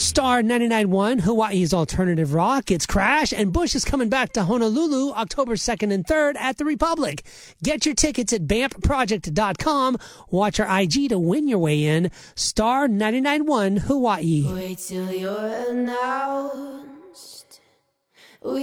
Star 99.1, Hawaii's alternative rock. It's Crash, and Bush is coming back to Honolulu October 2nd and 3rd at the Republic. Get your tickets at BAMPproject.com. Watch our IG to win your way in. Star 99.1, Hawaii. Wait till you're now.